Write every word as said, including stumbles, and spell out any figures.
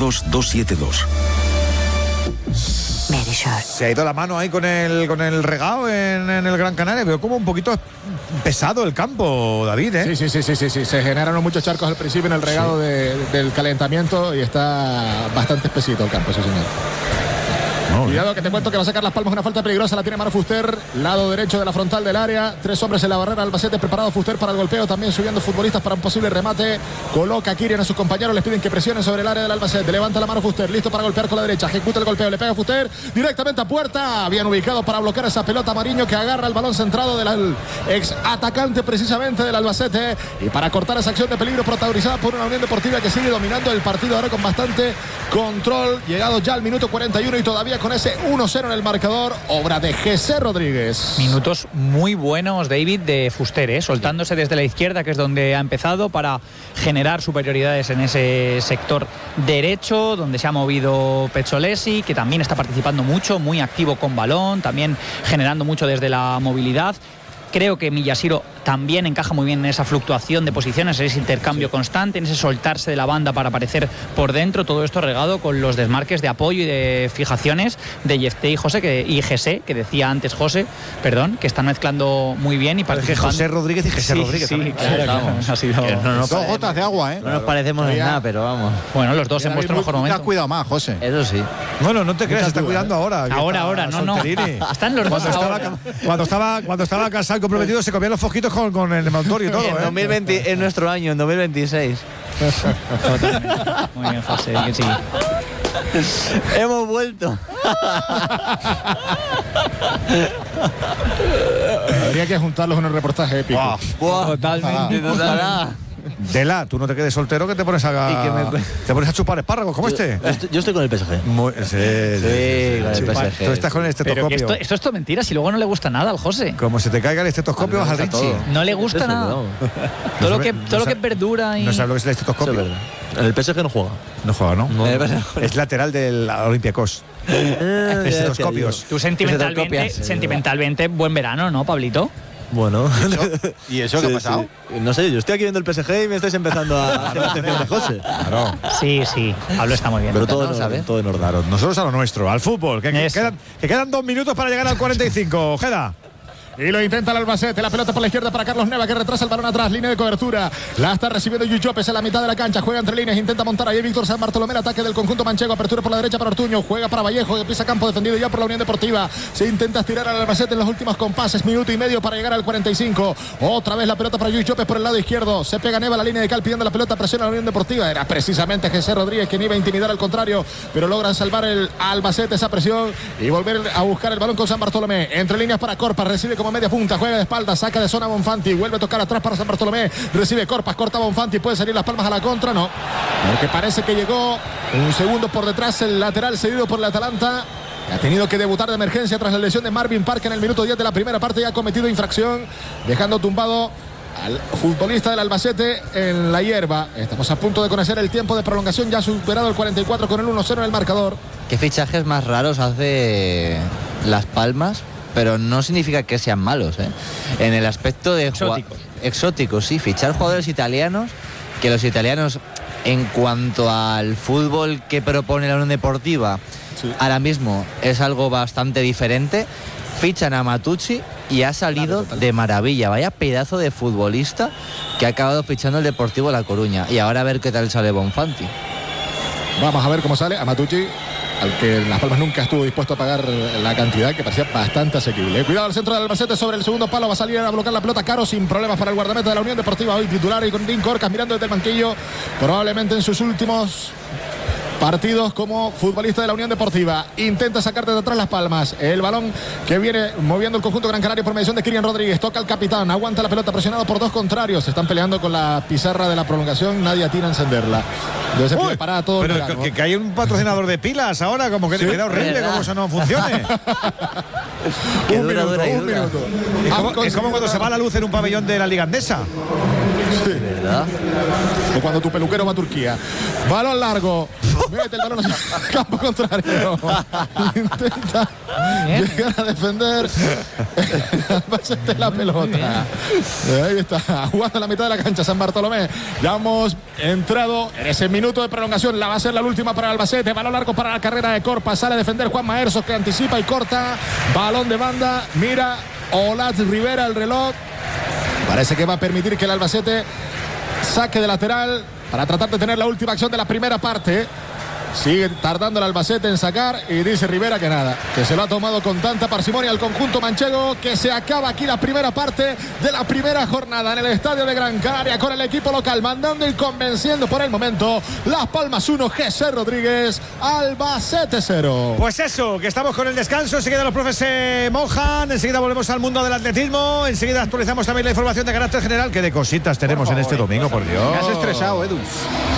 dos dos siete dos. Se ha ido la mano ahí con el con el regao en, en el Gran Canaria. Veo como un poquito pesado el campo, David, ¿eh? Sí, sí, sí, sí, sí, sí. Se generaron muchos charcos al principio en el regado sí. de, del calentamiento y está bastante espesito el campo, sí, señor. No, Cuidado que te cuento que va a sacar Las Palmas una falta peligrosa, la tiene Manu Fuster, lado derecho de la frontal del área, tres hombres en la barrera, Albacete preparado, Fuster para el golpeo, también subiendo futbolistas para un posible remate, coloca a Kirian a sus compañeros, les piden que presionen sobre el área del Albacete, levanta la mano Fuster, listo para golpear con la derecha, ejecuta el golpeo, le pega a Fuster, directamente a puerta, bien ubicado para bloquear esa pelota Mariño que agarra el balón centrado del ex atacante precisamente del Albacete y para cortar esa acción de peligro protagonizada por una Unión Deportiva que sigue dominando el partido ahora con bastante control, llegado ya al minuto cuarenta y uno y todavía con ese uno cero en el marcador, obra de José Rodríguez. Minutos muy buenos, David, de Fuster, ¿eh? soltándose desde la izquierda, que es donde ha empezado, para generar superioridades en ese sector derecho, donde se ha movido Pezzolesi, que también está participando mucho, muy activo con balón, también generando mucho desde la movilidad. Creo que Miyashiro también encaja muy bien en esa fluctuación de posiciones, en ese intercambio sí. constante, en ese soltarse de la banda para aparecer por dentro. Todo esto regado con los desmarques de apoyo y de fijaciones de Yefté y José, que, y José, que decía antes José, perdón, que están mezclando muy bien y participando. José Rodríguez y José sí, Rodríguez. Sí, también. claro, claro, ha sido... no, no, Dos gotas de agua, ¿eh? No nos parecemos en nada, pero vamos. Bueno, los dos en vuestro mejor momento. Te has cuidado más, José. Eso sí. Bueno, no te creas, se está cuidando ¿eh? ahora. Ahora, ahora, no, no. Están los dos cuando ahora. Estaba, cuando, estaba, cuando estaba casado y comprometido se comían los foquitos con, con el Montorio y todo, en ¿eh? dos mil veinte, en nuestro año, en dos mil veintiséis. Muy bien, José, que sí. Hemos vuelto. Habría que juntarlos en un reportaje épico. Wow. Wow. Totalmente, total. Dela, tú no te quedes soltero que te pones a, me... te pones a chupar espárragos como yo, este. Yo estoy, yo estoy con el P S G. Muy, sí, sí, sí, sí, con el P S G. Tú estás con el estetoscopio. Esto, esto es todo mentira, si luego no le gusta nada al José. Como se te caiga el estetoscopio, vas al Richie. No le gusta eso, nada. No. Todo, no lo que, no todo lo que es verdura y... No sabes lo que es el estetoscopio. Eso es verdad. En el P S G no juega. No juega, ¿no? no. Es lateral del Olympiacos. Estetoscopios. Tú sentimentalmente, Estetoscopias. sentimentalmente, buen verano, ¿no, Pablito? Bueno. ¿Y eso, ¿Y eso sí, qué ha pasado? Sí. No sé, yo estoy aquí viendo el P S G y me estáis empezando a hacer la atención de José. Claro. Sí, sí, Pablo está muy bien. Pero todo, no, en orden, todo en orden. Claro, nosotros a lo nuestro, al fútbol. Que, que, quedan, que quedan dos minutos para llegar al cuarenta y cinco. Ojeda. Y lo intenta el Albacete, la pelota por la izquierda para Carlos Neva, que retrasa el balón atrás, línea de cobertura. La está recibiendo Yuy López en la mitad de la cancha, juega entre líneas, intenta montar ahí Víctor San Bartolomé, el ataque del conjunto manchego, apertura por la derecha para Ortuño, juega para Vallejo, que pisa campo defendido ya por la Unión Deportiva. Se intenta estirar al Albacete en los últimos compases, minuto y medio para llegar al cuarenta y cinco. Otra vez la pelota para Yuy López por el lado izquierdo, se pega Neva a la línea de cal pidiendo la pelota, presiona a la Unión Deportiva. Era precisamente José Rodríguez quien iba a intimidar al contrario, pero logran salvar el Albacete esa presión y volver a buscar el balón con San Bartolomé. Entre líneas para Corpas, recibe como media punta, juega de espalda, saca de zona Bonfanti, vuelve a tocar atrás para San Bartolomé, recibe Corpas, corta Bonfanti, puede salir Las Palmas a la contra, no, porque parece que llegó un segundo por detrás el lateral cedido por el Atalanta, ha tenido que debutar de emergencia tras la lesión de Marvin Park en el minuto diez de la primera parte y ha cometido infracción, dejando tumbado al futbolista del Albacete en la hierba. Estamos a punto de conocer el tiempo de prolongación, ya ha superado el cuarenta y cuatro con el uno cero en el marcador. ¿Qué fichajes más raros hace Las Palmas? Pero no significa que sean malos, ¿eh? En el aspecto de exóticos. Exóticos, sí, fichar jugadores italianos, que los italianos, en cuanto al fútbol que propone la Unión Deportiva, sí. ahora mismo es algo bastante diferente. Fichan a Matucci y ha salido claro, de maravilla. Vaya pedazo de futbolista que ha acabado fichando el Deportivo La Coruña. Y ahora a ver qué tal sale Bonfanti. Vamos a ver cómo sale a Matucci, al que Las Palmas nunca estuvo dispuesto a pagar la cantidad que parecía bastante asequible. Cuidado al centro del Albacete sobre el segundo palo, va a salir a bloquear la pelota Caro sin problemas para el guardameta de la Unión Deportiva, hoy titular, y con Dean Corcas mirando desde el banquillo, probablemente en sus últimos partidos como futbolista de la Unión Deportiva. Intenta sacar desde atrás Las Palmas. El balón que viene moviendo el conjunto Gran Canaria por mediación de Kirian Rodríguez. Toca el capitán. Aguanta la pelota presionado por dos contrarios. Se están peleando con la pizarra de la prolongación. Nadie atina a encenderla. Debe ser para todo. Pero verano, que, que hay un patrocinador de pilas ahora. Como que ¿sí? Queda horrible como eso no funcione. Que un dura, minuto, dura y un dura. minuto. Es como, es como cuando se va la luz en un pabellón de la Liga Andesa. Sí. ¿Verdad? O cuando tu peluquero va a Turquía. Balón largo. Mete el balón al campo contrario. Intenta llegar a defender Albacete la pelota. Ahí está, jugando a la mitad de la cancha San Bartolomé. Ya hemos entrado en ese minuto de prolongación. La va a ser la última para Albacete. Balón largo para la carrera de Corpa. Sale a defender Juan Maersos, que anticipa y corta. Balón de banda. Mira Olatz Rivera el reloj. Parece que va a permitir que el Albacete saque de lateral para tratar de tener la última acción de la primera parte. Sigue tardando el Albacete en sacar y dice Rivera que nada, que se lo ha tomado con tanta parsimonia el conjunto manchego, que se acaba aquí la primera parte de la primera jornada en el estadio de Gran Canaria, con el equipo local mandando y convenciendo por el momento. Las Palmas uno, G C Rodríguez, Albacete cero. Pues eso, que estamos con el descanso. Enseguida los profes se mojan, enseguida volvemos al mundo del atletismo, enseguida actualizamos también la información de carácter general. Que de cositas tenemos en este domingo, por Dios. Me has estresado, Edu.